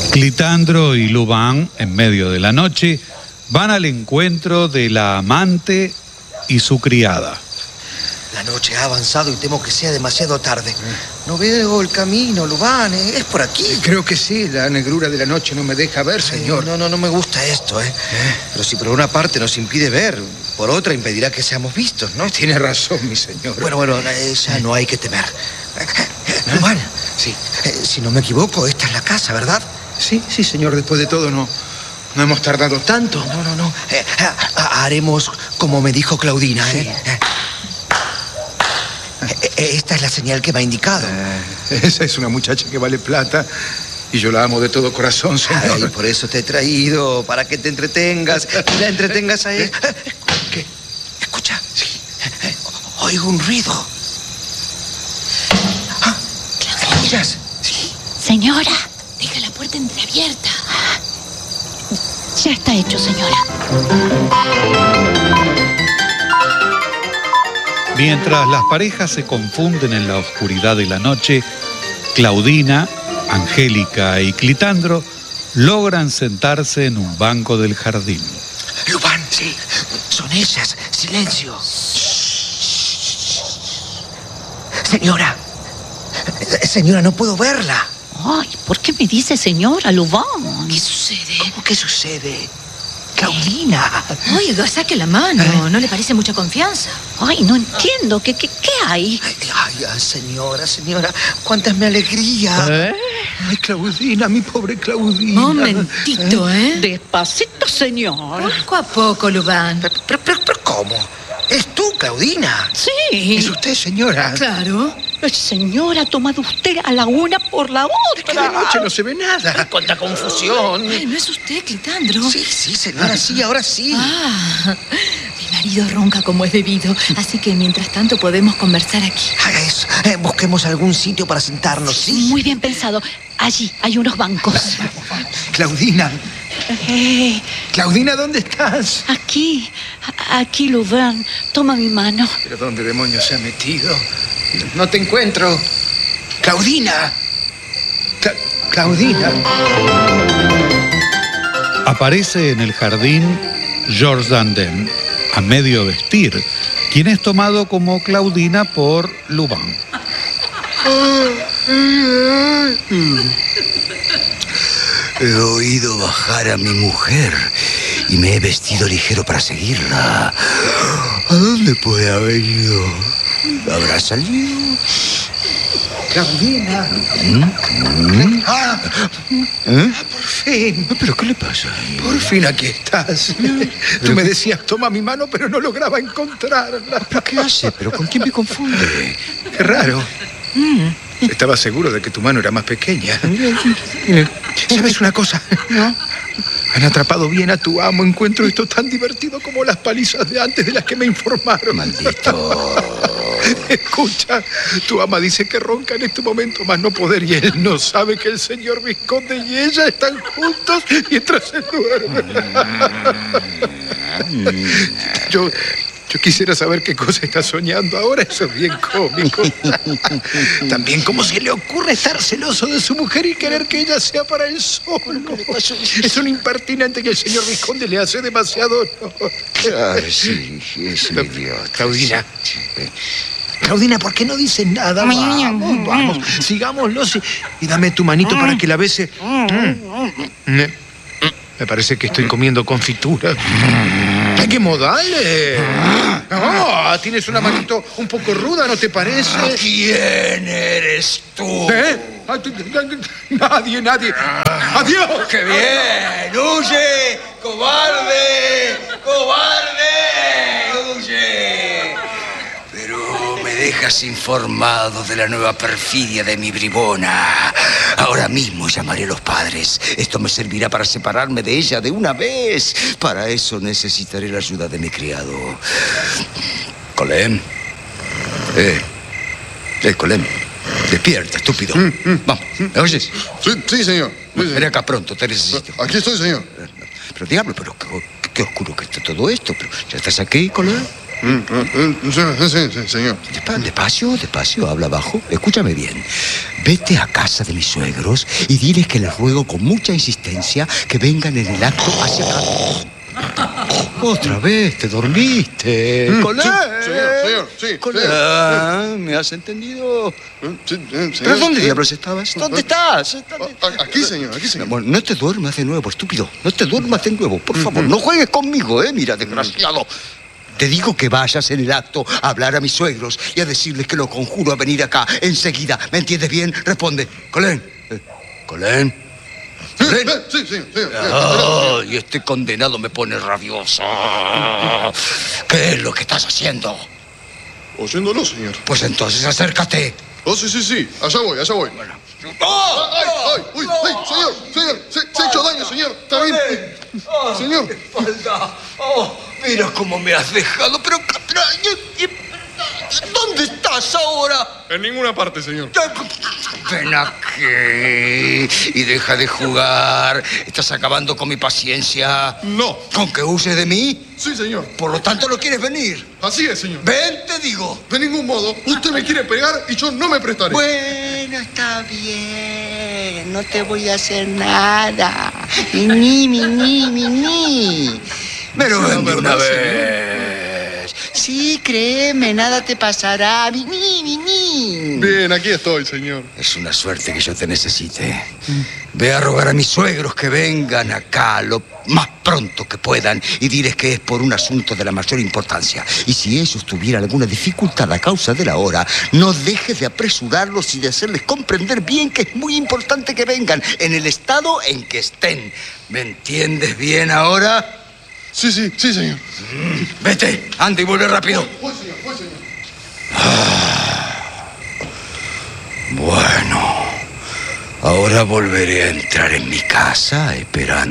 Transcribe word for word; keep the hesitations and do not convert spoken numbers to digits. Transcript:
Clitandro y Lubin, en medio de la noche, van al encuentro de la amante y su criada. La noche ha avanzado y temo que sea demasiado tarde. No veo el camino, Lubin, ¿eh? ¿Es por aquí? Creo que sí, la negrura de la noche no me deja ver, señor. Ay, no, no, no me gusta esto, ¿eh? ¿eh? Pero si por una parte nos impide ver, por otra impedirá que seamos vistos, ¿no? Tiene razón, mi señor. Bueno, bueno, ya no hay que temer. Lubin, sí. Eh, si no me equivoco, esta es la casa, ¿verdad? Sí, sí, señor. Después de todo, no, no hemos tardado tanto. No, no, no. Eh, haremos como me dijo Claudina, ¿eh? Sí. eh. Esta es la señal que me ha indicado. Eh, esa es una muchacha que vale plata y yo la amo de todo corazón, señor. Ay, por eso te he traído, para que te entretengas y la entretengas a él. ¿Qué? Escucha. Sí. Oigo un ruido. ¿Ah? ¿Claudia? Sí. Señora, deja la puerta entreabierta. Ya está hecho, señora. Mientras las parejas se confunden en la oscuridad de la noche, Claudina, Angélica y Clitandro logran sentarse en un banco del jardín. Lubin, sí, son ellas. Silencio. Señora, señora, no puedo verla. Ay, ¿por qué me dice señora, Lubin? ¿Qué sucede? ¿Cómo que sucede? Claudina. Oiga, saque la mano. ¿Eh? ¿No le parece mucha confianza? Ay, no entiendo. ¿Qué, qué, qué hay? Ay, ay, ay, señora, señora. Cuánta es mi alegría. ¿Eh? Ay, Claudina, mi pobre Claudina. Momentito, ¿eh? ¿eh? Despacito, señor. Poco a poco, Lubin. Pero, pero, pero, pero ¿cómo? ¿Es tú, Claudina? Sí. ¿Es usted, señora? Claro. Señora, ha tomado usted a la una por la otra. Es que de noche no se ve nada. ¡Cuánta confusión! Ay, ¿no es usted, Clitandro? Sí, sí, señora, sí, ahora sí. Ah, mi marido ronca como es debido, así que mientras tanto podemos conversar aquí. Haga eso. Eh, busquemos algún sitio para sentarnos, ¿sí? Muy bien pensado. Allí hay unos bancos. Claudina. Eh, Claudina, ¿dónde estás? Aquí, aquí, Lubin. Toma mi mano. ¿Pero dónde demonios se ha metido? No te encuentro. Claudina. Cla Claudina. Aparece en el jardín Georges Dandin, a medio vestir, quien es tomado como Claudina por Lubin. He oído bajar a mi mujer y me he vestido ligero para seguirla. ¿A dónde puede haber ido? ¿Habrá salido? Claudina. ¿Mm? Ah, ¿Eh? por fin. ¿Pero qué le pasa? Por fin aquí estás. Tú me decías, toma mi mano, pero no lograba encontrarla. ¿Pero qué hace? ¿Pero con quién me confunde? Qué raro. Estaba seguro de que tu mano era más pequeña. ¿Sabes una cosa? ¿No? Han atrapado bien a tu amo. Encuentro esto tan divertido como las palizas de antes de las que me informaron. Maldito. Escucha, tu ama dice que ronca en este momento más no poder y él no sabe que el señor Vizconde y ella están juntos mientras se duerme. Yo... Yo quisiera saber qué cosa está soñando ahora. Eso es bien cómico. También cómo se le ocurre estar celoso de su mujer y querer que ella sea para él solo. Es un impertinente que el señor Vizconde le hace demasiado honor. Ay, sí, es un idiota. Claudina. Claudina, ¿por qué no dices nada? Vamos, vamos, sigámoslo y dame tu manito para que la bese. Me parece que estoy comiendo confitura. ¡Ay, qué modales! Oh, tienes una manito un poco ruda, ¿no te parece? ¿Quién eres tú? ¿Eh? Nadie, nadie. ¡Adiós! ¡Qué bien! ¡Huye! ¡Cobarde! ¡Cobarde! ¡Huye! Pero me dejas informado de la nueva perfidia de mi bribona. Ahora mismo llamaré a los padres. Esto me servirá para separarme de ella de una vez. Para eso necesitaré la ayuda de mi criado. Colem. Eh. Eh, Colem. Despierta, estúpido. Mm, mm. Vamos. ¿Me oyes? Sí, sí, señor. Sí, ven acá pronto, te necesito. Aquí estoy, señor. Pero diablo, pero qué, qué oscuro que está todo esto. Pero, ¿ya estás aquí, Colem? Mm, mm, sí, sí, sí, señor. Despa- Despacio, despacio, habla bajo. Escúchame bien. Vete a casa de mis suegros y diles que les ruego con mucha insistencia que vengan en el acto hacia acá. Otra vez, te dormiste. Mm, Colén. sí, señor, señor, sí, Colén. señor. Ah, ¿me has entendido? Mm, sí, eh, señor. ¿Pero dónde diablos estabas? ¿Dónde estás? ¿Dónde- A- Aquí, señor, aquí, señor. Bueno, no te duermas de nuevo, estúpido. No te duermas de nuevo, por favor. No juegues conmigo, ¿eh? Mira, desgraciado. Te digo que vayas en el acto a hablar a mis suegros y a decirles que lo conjuro a venir acá enseguida. ¿Me entiendes bien? Responde. Colén. Eh, Colén. Sí, Colén. eh, sí, señor, señor. Ah, y este condenado me pone rabioso. ¿Qué es lo que estás haciendo? Oyéndolo, señor. Pues entonces acércate. Oh, sí, sí, sí. Allá voy, allá voy. ¡Oh! ¡Ay, ay! ¡Uy! ¡Ay, señor! ¡Señor! Se, se ha hecho daño, señor. Está bien. Señor. Espalda. Oh, mira cómo me has dejado. Pero, pero, ¿dónde estás ahora? En ninguna parte, señor. Ven aquí y deja de jugar. Estás acabando con mi paciencia. No. ¿Con que uses de mí? Sí, señor. Por lo tanto, no quieres venir. Así es, señor. Ven, te digo. De ningún modo. Usted me quiere pegar y yo no me prestaré. Bueno, está bien. No te voy a hacer nada. Ni, ni, ni, ni, ni. Pero Sí, la ven de una verdad, vez. Sí, créeme, nada te pasará. Ni, ni, ni, ni. Bien, aquí estoy, señor. Es una suerte que yo te necesite. Ve a rogar a mis suegros que vengan acá lo más pronto que puedan y diles que es por un asunto de la mayor importancia. Y si ellos tuvieran alguna dificultad a causa de la hora, no dejes de apresurarlos y de hacerles comprender bien que es muy importante que vengan en el estado en que estén. ¿Me entiendes bien ahora? Sí, sí, sí, señor. Vete, anda y vuelve rápido. Voy, señor, voy, señor. Bueno, ahora volveré a entrar en mi casa esperando